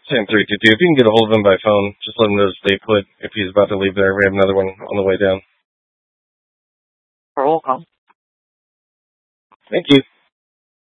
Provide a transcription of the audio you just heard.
Same 322. If you can get a hold of him by phone, just let him know to stay put if he's about to leave there. We have another one on the way down. For welcome. Thank you.